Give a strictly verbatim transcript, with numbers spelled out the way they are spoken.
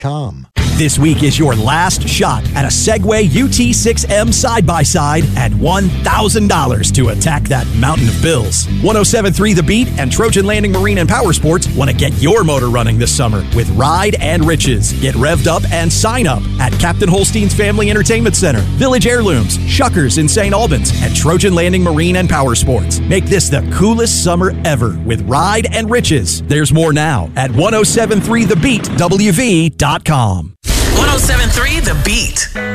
com. This week is your last shot at a Segway U T six M side-by-side and one thousand dollars to attack that mountain of bills. one oh seven point three The Beat and Trojan Landing Marine and Power Sports want to get your motor running this summer with Ride and Riches. Get revved up and sign up at Captain Holstein's Family Entertainment Center, Village Heirlooms, Shuckers in Saint Albans, and Trojan Landing Marine and Power Sports. Make this the coolest summer ever with Ride and Riches. There's more now at one oh seven point three the beat W V dot com. one oh seven point three The Beat.